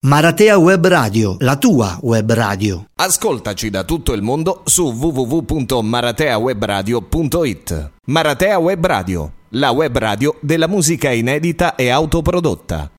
Maratea Web Radio, la tua web radio. Ascoltaci da tutto il mondo su www.marateawebradio.it. Maratea Web Radio, la web radio della musica inedita e autoprodotta.